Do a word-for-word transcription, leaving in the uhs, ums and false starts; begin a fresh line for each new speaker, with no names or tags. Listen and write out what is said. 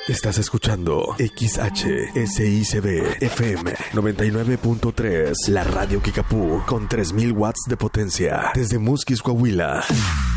Estás escuchando X H S I C B F M noventa y nueve punto tres, la radio Kickapoo con tres mil watts de potencia desde Musquis, Coahuila.